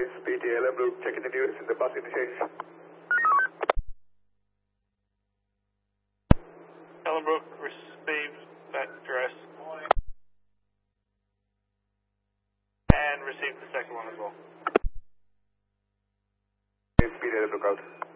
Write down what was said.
Speed Ellenbrook, checking the news in the bus interchange. Ellenbrook, received that address. And received the second one as well. Speed Ellenbrook out.